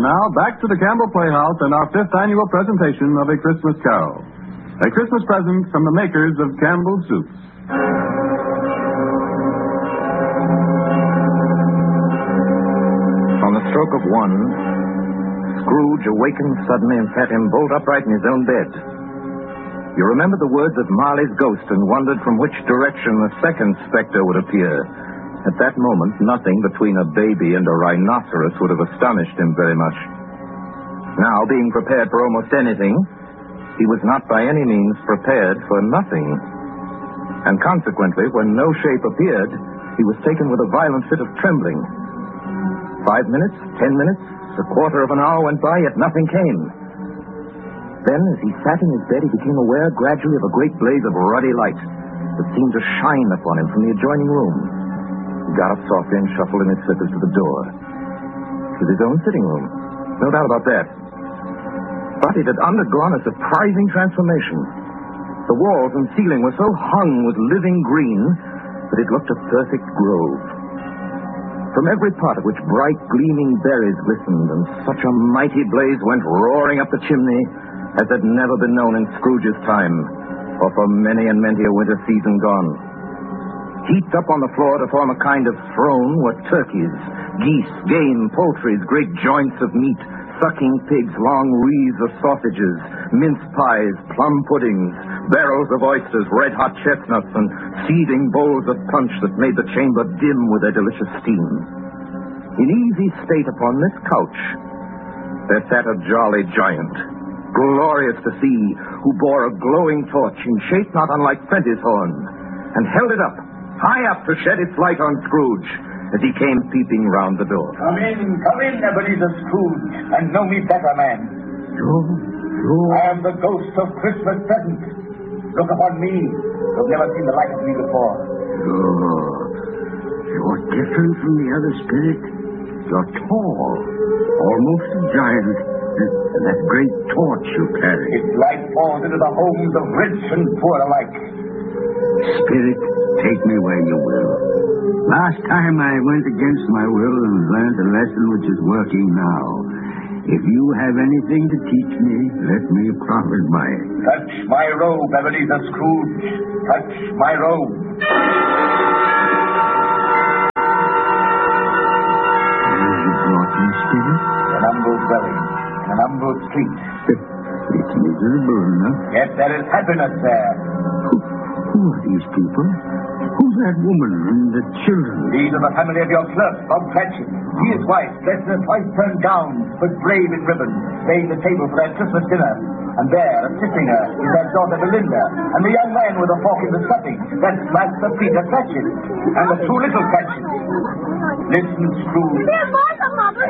And now, back to the Campbell Playhouse and our 5th annual presentation of A Christmas Carol. A Christmas present from the makers of Campbell's Soups. On the stroke of 1, Scrooge awakened suddenly and sat him bolt upright in his own bed. You remember the words of Marley's ghost and wondered from which direction the second specter would appear. At that moment, nothing between a baby and a rhinoceros would have astonished him very much. Now, being prepared for almost anything, he was not by any means prepared for nothing. And consequently, when no shape appeared, he was taken with a violent fit of trembling. 5 minutes, 10 minutes, a quarter of an hour went by, yet nothing came. Then, as he sat in his bed, he became aware gradually of a great blaze of ruddy light that seemed to shine upon him from the adjoining room. He got up softly and shuffled in his slippers to the door. It was his own sitting room. No doubt about that. But it had undergone a surprising transformation. The walls and ceiling were so hung with living green that it looked a perfect grove. From every part of which bright, gleaming berries glistened, and such a mighty blaze went roaring up the chimney as had never been known in Scrooge's time, or for many and many a winter season gone. Heaped up on the floor to form a kind of throne were turkeys, geese, game, poultries, great joints of meat, sucking pigs, long wreaths of sausages, mince pies, plum puddings, barrels of oysters, red-hot chestnuts, and seething bowls of punch that made the chamber dim with their delicious steam. In easy state upon this couch, there sat a jolly giant, glorious to see, who bore a glowing torch in shape not unlike Prentice horn, and held it up, high up to shed its light on Scrooge as he came peeping round the door. Come in, Ebenezer Scrooge, and know me better, man. I am the ghost of Christmas present. Look upon me. You've never seen the like of me before. You're different from the other spirit. You're tall, almost a giant, and that great torch you carry. Its light falls into the homes of rich and poor alike. Spirit, take me where you will. Last time I went against my will and learned a lesson which is working now. If you have anything to teach me, let me profit by it. Touch my robe, Ebenezer Scrooge. Touch my robe. You brought me, Spirit? An humble dwelling, an humble street. It's miserable enough. Yet there is happiness there. Who are these people? Who's that woman and the children? These are the family of your clerk, Bob Cratchit. He is wife, dressed in a twice-turned gown, with brave in ribbons, laying the table for their Christmas dinner. And there, assisting her, is their daughter Belinda, and the young man with a fork in the stuffing. That's Master Peter Cratchit, and the two little Cratchits. Listen, Scrooge. There's Martha, Mother.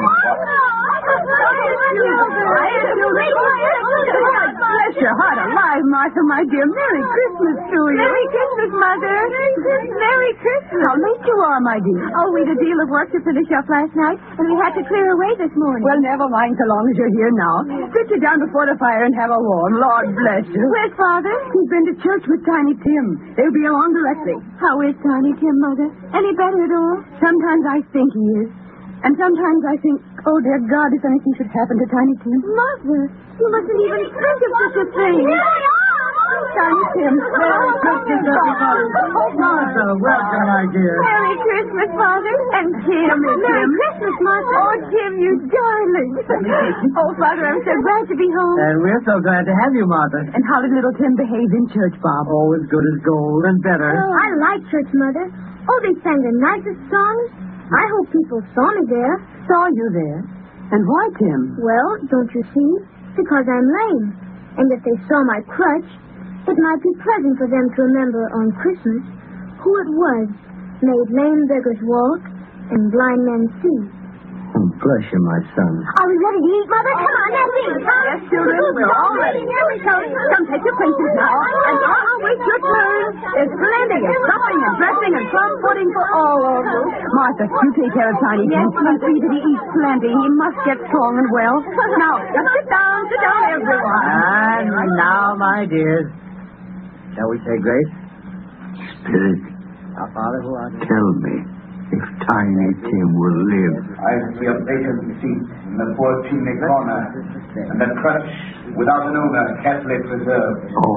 Bless your heart alive, Martha, my dear. Merry Christmas to you. Merry Christmas, Mother. Merry Christmas. How late you are, my dear. Oh, we'd a deal of work to finish up last night, and we had to clear away this morning. Well, never mind so long as you're here now. Sit you down before the fire and have a warm. Lord bless you. Where's Father? He's been to church with Tiny Tim. They'll be along directly. How is Tiny Tim, Mother? Any better at all? Sometimes I think he is. And sometimes I think, oh, dear God, if anything should happen to Tiny Tim. Mother, you mustn't even think of such a thing. Tiny Tim, Merry Christmas, everybody. Martha, welcome, my dear. Merry Christmas, Father. And Tim. Merry Christmas, Martha. Oh, Tim, you darling. Oh, Father, I'm so glad to be home. And we're so glad to have you, Martha. And how did little Tim behave in church, Bob? Oh, as good as gold and better. Oh, I like church, Mother. Oh, they sang the nicest songs. I hope people saw me there. Saw you there? And why, Tim? Well, don't you see? Because I'm lame. And if they saw my crutch, it might be pleasant for them to remember on Christmas who it was made lame beggars walk and blind men see. Oh, bless you, my son. Are we ready to eat, Mother? Come on, let's eat. Yes, children, we're all ready. Here we go. Come, take your places now. And I'll wait your turn. There's plenty of stuffing and dressing and plum pudding for all of you. Martha, you take care of Tiny Tim. And see that he eats plenty. He must get strong and well. Now, sit down, everyone. And now, my dears, shall we say grace? Spirit, Our Father who art in tell me, If Tiny Tim will live. I see a vacant seat in the poor chimney corner, and the crutch without an owner carefully preserved. Oh,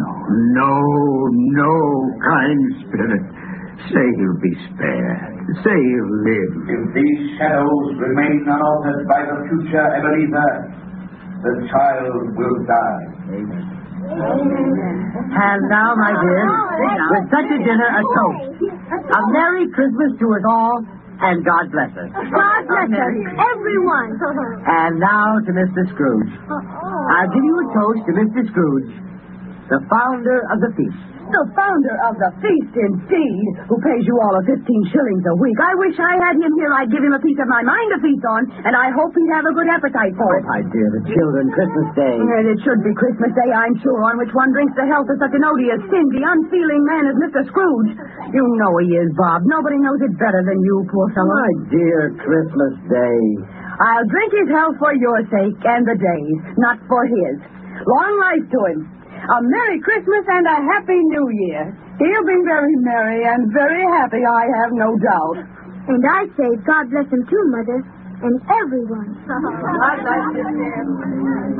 no, kind spirit. Say he'll be spared. Say he'll live. If these shadows remain unaltered by the future Ebenezer, the child will die. Amen. And now, my dear, with such a dinner, a toast. A Merry Christmas to us all, and God bless us. God bless us, everyone. And now to Mr. Scrooge. I'll give you a toast to Mr. Scrooge, the founder of the feast. The founder of the feast, indeed, who pays you all 15 shillings a week. I wish I had him here. I'd give him a piece of my mind to feast on, and I hope he'd have a good appetite for it. My dear, the children, Christmas Day. And it should be Christmas Day, I'm sure, on which one drinks the health of such an odious, stingy, unfeeling man as Mr. Scrooge. You know he is, Bob. Nobody knows it better than you, poor fellow. My dear, Christmas Day. I'll drink his health for your sake and the day's, not for his. Long life to him. A Merry Christmas and a Happy New Year. He'll be very merry and very happy, I have no doubt. And I say God bless him too, Mother, and everyone.